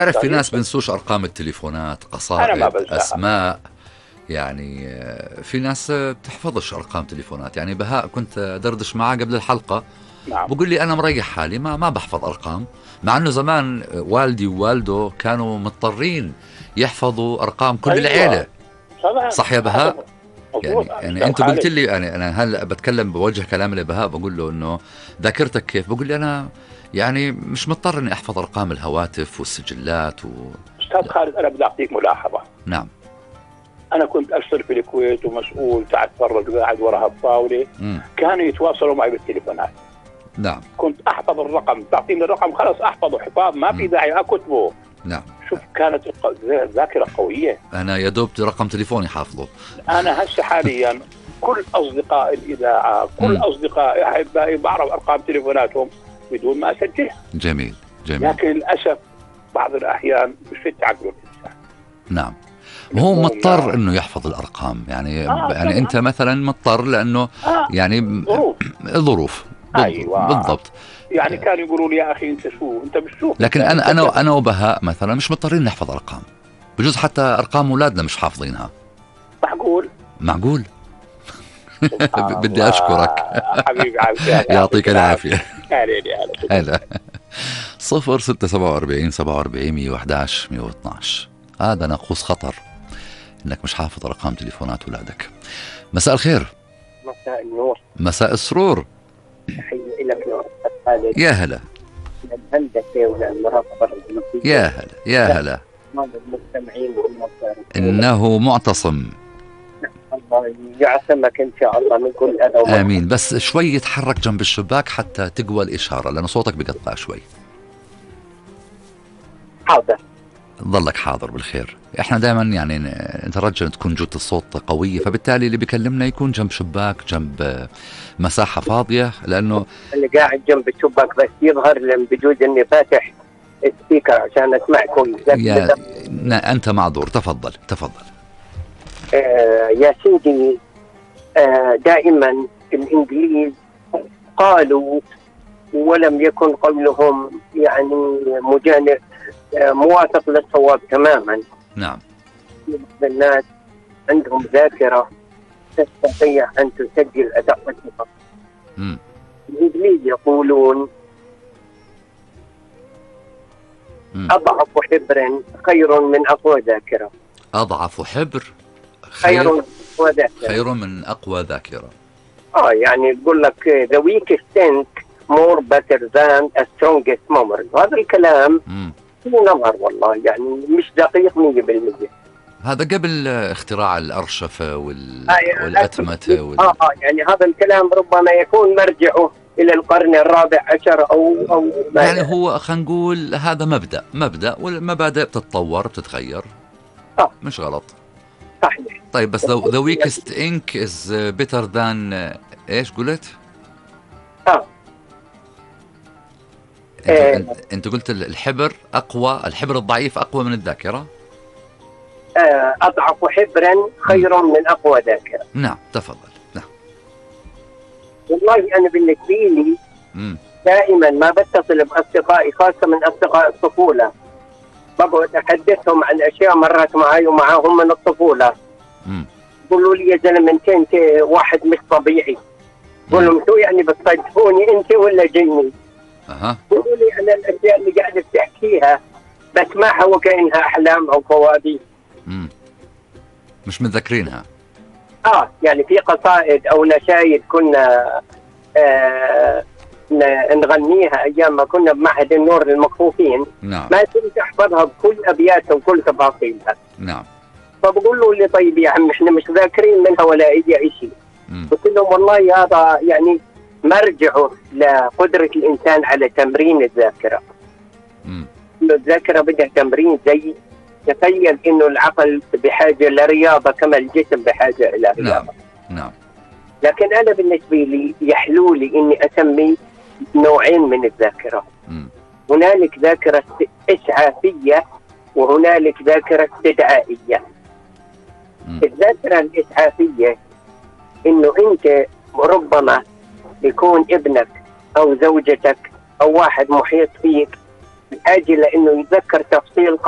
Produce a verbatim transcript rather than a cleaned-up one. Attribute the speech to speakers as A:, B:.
A: تعرف في ناس بنسوش أرقام التليفونات، قصائد، أسماء، يعني في ناس بتحفظش أرقام تليفونات. يعني بهاء كنت دردش معاه قبل الحلقة،
B: نعم.
A: بقول لي أنا مريح حالي، ما ما بحفظ أرقام، مع أنه زمان والدي ووالده كانوا مضطرين يحفظوا أرقام كل
B: أيوة.
A: العيلة.
B: طبعا.
A: صح يا بهاء؟ يعني, يعني أنت قلت لي، يعني أنا هلا بتكلم بوجه كلام لبهاء، بقول له إنه ذاكرتك كيف؟ بقول لي أنا يعني مش مضطر إني أحفظ أرقام الهواتف والسجلات و...
B: أستاذ خالد، أنا بدي أعطيك ملاحظة.
A: نعم.
B: أنا كنت أشتغل في الكويت ومسؤول تحت فرد قاعد وراء الطاولة، كانوا يتواصلوا معي بالتليفونات.
A: نعم.
B: كنت أحفظ الرقم، تعطيني الرقم خلاص أحفظه حفاظ، ما في داعي أكتبه.
A: نعم.
B: شوف كانت الذاكرة قوية.
A: أنا يا دوب رقم تليفوني حافظه.
B: أنا هسه حاليا كل أصدقاء الإذاعة، كل
A: مم.
B: أصدقاء أحبائي بعرف أرقام تليفوناتهم بدون ما أسجلها.
A: جميل جميل.
B: لكن للأسف بعض الأحيان مش في تعقل الإنسان.
A: نعم. وهو مضطر انه يحفظ الارقام، يعني
B: آه
A: يعني انت مثلا مضطر لانه
B: آه
A: يعني
B: ظروف
A: ظروف
B: أيوة.
A: بالضبط.
B: يعني كانوا يقولوا لي يا اخي انت شو انت بتشوف،
A: لكن انا انا انا وبهاء مثلا مش مضطرين نحفظ ارقام، بجوز حتى ارقام اولادنا مش حافظينها.
B: معقول
A: معقول. بدي اشكرك
B: حبيبي
A: يعطيك العافيه.
B: هلا
A: صفر ستة سبعة وأربعين سبعة وأربعين مية وأحداش مية واثناش. هذا ناقوس خطر انك مش حافظ ارقام تليفونات اولادك. مساء الخير.
C: مساء النور.
A: مساء السرور.
C: تحية لك يا أستاذ خالد.
A: يا هلا.
C: الهندسة والمراقبة الجنسية.
A: يا هلا يا هلا.
C: المستمعين
A: إنه معتصم.
C: الله يعصمك إن شاء الله من كل أذى.
A: آمين. بس شوي يتحرك جنب الشباك حتى تقوى الإشارة، لأن صوتك بقطع شوي.
C: حاضر.
A: ظلك حاضر بالخير. احنا دائما يعني نترجى ان تكون جودة الصوت قوية، فبالتالي اللي بيكلمنا يكون جنب شباك، جنب مساحة فاضية، لانه
C: اللي قاعد جنب الشباك بس يظهر لهم بجوز اني فاتح سبيكر عشان اسمعكم.
A: يا انت معذور. تفضل تفضل.
C: آه يا سيدي، آه دائما الانجليز قالوا ولم يكن قولهم يعني مجانب موافق للصواب تماما.
A: نعم.
C: الناس عندهم ذاكرة تستطيع أن تسجل أدق النقاط. الإنجليز يقولون مم. أضعف حبر خير من أقوى ذاكرة.
A: أضعف حبر
C: خير, خير من أقوى ذاكرة.
A: خير من أقوى ذاكرة.
C: آه يعني يقول لك the weakest think more better than a strongest memory. هذا الكلام
A: مم.
C: نظر والله يعني مش دقيق مية بالمية.
A: هذا قبل اختراع الأرشفة وال...
C: آه
A: والأتمتة وال...
C: آه, آه يعني هذا الكلام ربما يكون مرجعه إلى القرن الرابع عشر أو أو
A: يعني هو خلينا نقول هذا مبدأ مبدأ والمبادئ بتتطور بتتغير.
C: آه.
A: مش غلط.
C: صحيح.
A: طيب بس the, the weakest ink is better than إيش قلت؟
C: آه
A: انت, إيه. انت قلت الحبر اقوى، الحبر الضعيف اقوى من الذاكره.
C: اضعف حبرا خير من اقوى ذاكره.
A: نعم تفضل. نعم.
C: والله انا بالنسبه لي دائما ما بتصل باصدقائي خاصه من اصدقاء الطفوله، بقعد احدثهم عن اشياء مرت معي ومعهم من الطفوله. يقولوا لي يا زلمه انت انت واحد مش طبيعي. بقول لهم شو يعني بتصدقوني انت ولا جيني؟
A: أها.
C: يقولوا لي أنا الأشياء اللي قاعد تحكيها بسمعها وكأنها أحلام أو كوابيس.
A: امم مش متذكرينها.
C: آه يعني في قصائد أو نشايد كنا آه نغنيها أيام ما كنا بمعهد النور للمكفوفين.
A: نعم.
C: ما كنت أحفظها بكل أبياتها وكل تفاصيلها.
A: نعم.
C: فبقول له لي طيب يا عم إحنا مش ذاكرين منها ولا أي شيء. قلت لهم والله هذا يعني مرجعه لقدرة الإنسان على تمرين الذاكرة.
A: مم.
C: إنه الذاكرة بدها تمرين، زي تخيل إنه العقل بحاجة لرياضة كما الجسم بحاجة إلى رياضة.
A: نعم. نعم.
C: لكن أنا بالنسبة لي يحلو لي إني أسمي نوعين من الذاكرة.
A: مم.
C: هنالك ذاكرة إسعافية وهنالك ذاكرة استدعائية.
A: مم.
C: الذاكرة الإسعافية إنه أنت ربما يكون ابنك أو زوجتك أو واحد محيط فيك بحاجه لانه يتذكر تفصيل